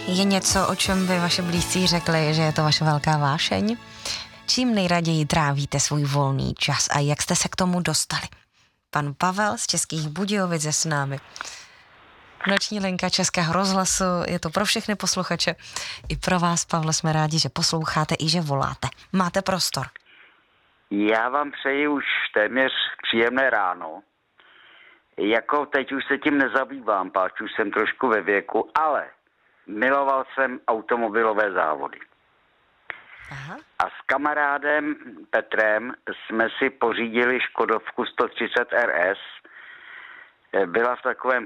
Je něco, o čem by vaše blízcí řekli, že je to vaše velká vášeň? Čím nejraději trávíte svůj volný čas a jak jste se k tomu dostali? Pan Pavel z Českých Budějovic je s námi. Noční linka Českého rozhlasu, je to pro všechny posluchače. I pro vás, Pavle, jsme rádi, že posloucháte i že voláte. Máte prostor. Já vám přeji už téměř příjemné ráno. Jako teď už se tím nezabývám, páč už jsem trošku ve věku, ale miloval jsem automobilové závody. Aha. A s kamarádem Petrem jsme si pořídili Škodovku 130 RS. Byla v takovém